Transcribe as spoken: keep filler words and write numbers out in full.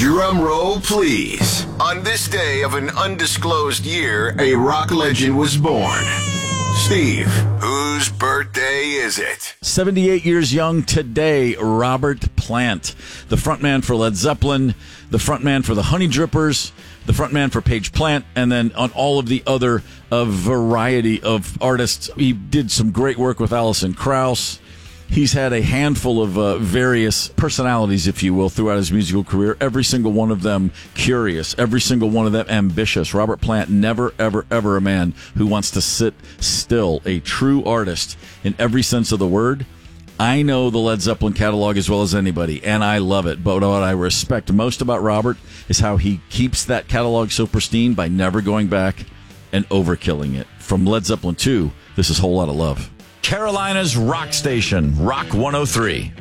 Drum roll, please. On this day of an undisclosed year, a rock legend was born. Steve, whose birthday is it? seventy-eight years young today, Robert Plant, the frontman for Led Zeppelin, the frontman for the Honey Drippers, the frontman for Page Plant, and then on all of the other uh, variety of artists. He did some great work with Alison Krauss. He's had a handful of uh, various personalities, if you will, throughout his musical career. Every single one of them curious. Every single one of them ambitious. Robert Plant, never, ever, ever a man who wants to sit still. A true artist in every sense of the word. I know the Led Zeppelin catalog as well as anybody, and I love it. But what I respect most about Robert is how he keeps that catalog so pristine by never going back and overkilling it. From Led Zeppelin two, this is Whole Lotta Love. Carolina's rock station, Rock one oh three.